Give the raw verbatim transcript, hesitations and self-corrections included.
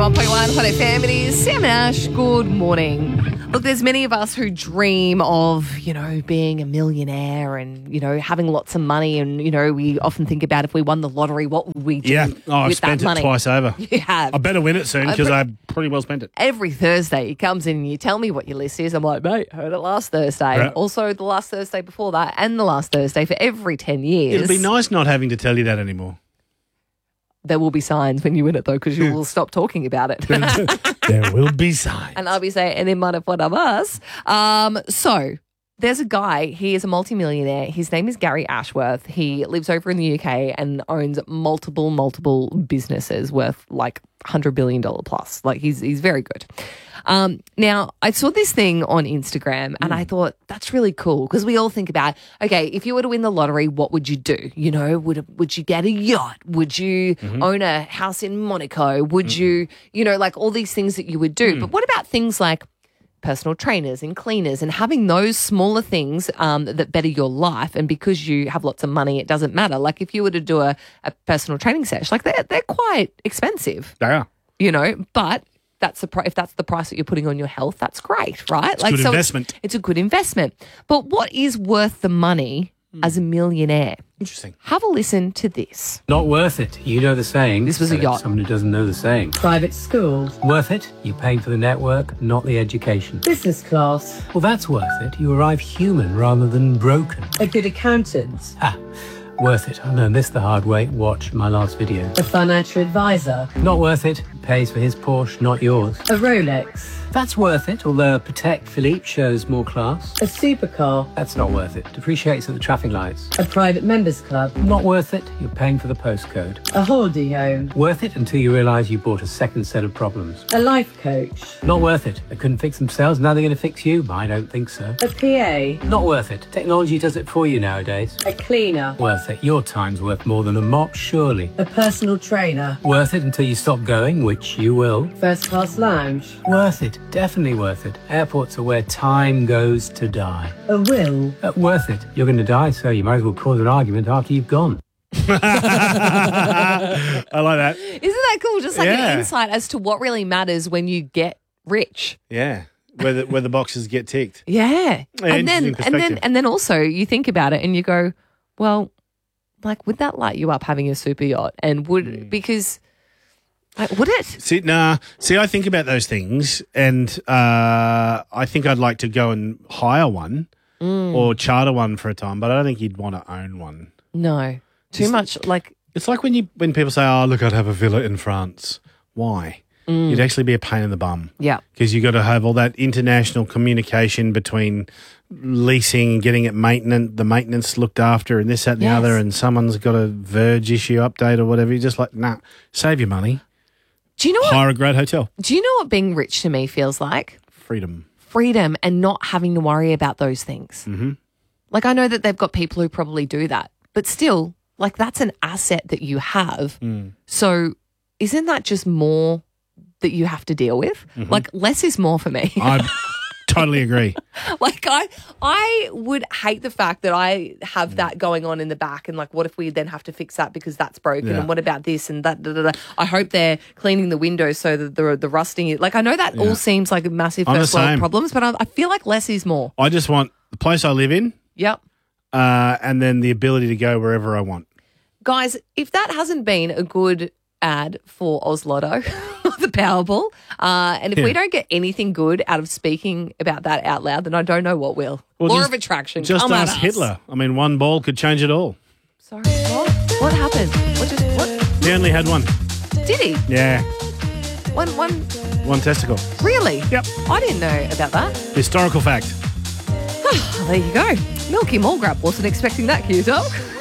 one point one Hot F M. It is Sam and Ash. Good morning. Look, there's many of us who dream of, you know, being a millionaire and, you know, having lots of money. And, you know, we often think about if we won the lottery, what would we do Yeah. Oh, I've with spent that it money? twice over. You have. I better win it soon I because pre- I pretty well spent it. Every Thursday he comes in and you tell me what your list is. I'm like, mate, heard it last Thursday. Right. Also the last Thursday before that and the last Thursday for every ten years. It'd be nice not having to tell you that anymore. There will be signs when you win it, though, because you will stop talking about it. There will be signs. And I'll be saying, and it might have one of us. Um, so there's a guy, he is a multimillionaire. His name is Gary Ashworth. He lives over in the U K and owns multiple, multiple businesses worth like one hundred billion dollars plus. Like he's he's very good. Um, now, I saw this thing on Instagram and I thought that's really cool because we all think about, okay, if you were to win the lottery, what would you do? You know, would would you get a yacht? Would you Mm-hmm. own a house in Monaco? Would Mm-hmm. you, you know, like all these things that you would do. Mm. But what about things like personal trainers and cleaners and having those smaller things um, that better your life? And because you have lots of money, it doesn't matter. Like if you were to do a, a personal training session, like they're, they're quite expensive, They are. you know, but that's the pri- if that's the price that you're putting on your health, that's great, right? It's a good so investment. It's, it's a good investment. But what is worth the money as a millionaire? Interesting. Have a listen to this. Not worth it. You know the saying. This was a But yacht. Someone who doesn't know the saying. Private schools, Worth it. You're paying for the network, not the education. business class, Well, that's worth it. You arrive human rather than broken. a good accountant, Ah, worth it. I learned this the hard way. Watch my last video. a financial advisor, Not worth it. Pays for his Porsche, not yours. a Rolex, That's worth it, although Patek Philippe shows more class. a supercar, That's not worth it. Depreciates at the traffic lights. a private members club, Not worth it. You're paying for the postcode. a holiday home, Worth it until you realise you bought a second set of problems. a life coach, Not worth it. They couldn't fix themselves, now they're going to fix you? I don't think so. a P A, Not worth it. Technology does it for you nowadays. a cleaner, Worth it. Your time's worth more than a mop, surely. a personal trainer, Worth it until you stop going, which you will. first class lounge, Worth it. Definitely worth it. Airports are where time goes to die. a will, Uh, worth it. You're going to die, so you might as well cause an argument after you've gone. I like that. Isn't that cool? Just like Yeah. an insight as to what really matters when you get rich. Yeah. Where the, where the boxes get ticked. Yeah. Yeah, and then interesting and then perspective. and then also you think about it and you go, well, like would that light you up having a super yacht? And would Hmm. because like, would it? See, nah. See, I think about those things, and uh, I think I'd like to go and hire one Mm. or charter one for a time, but I don't think you'd want to own one. No. Too Just- much like It's like when you when people say, "Oh, look, I'd have a villa in France." Why? Mm. You'd actually be a pain in the bum yeah. because you got to have all that international communication between leasing and getting it maintenance, the maintenance looked after, and this, that, and the Yes. other, and someone's got a Verge issue update or whatever. You're just like, nah, save your money, Do you know what hire a great hotel, do you know what being rich to me feels like? freedom. Freedom and not having to worry about those things. Mm-hmm. Like I know that they've got people who probably do that, but still, like that's an asset that you have. Mm. So isn't that just more that you have to deal with? Mm-hmm. Like less is more for me. I totally agree. Like I I would hate the fact that I have that going on in the back and like what if we then have to fix that because that's broken Yeah. and what about this and that da, da, da. I hope they're cleaning the windows so that the the rusting is like I know that all seems like massive I'm the first world same. problems, but I, I feel like less is more. I just want the place I live in, Yep. uh, and then the ability to go wherever I want. Guys, if that hasn't been a good ad for Oz Lotto, the Powerball, uh, and if Yeah. we don't get anything good out of speaking about that out loud, then I don't know what will. Well, Law just- of attraction. Just come at ask us. Hitler. I mean, one ball could change it all. Sorry, what? What happened? What just what He only had one. did he? Yeah, One one one testicle. really? Yep. I didn't know about that. Historical fact. Well, there you go. Milky Mulgrab wasn't expecting that, Q Dog.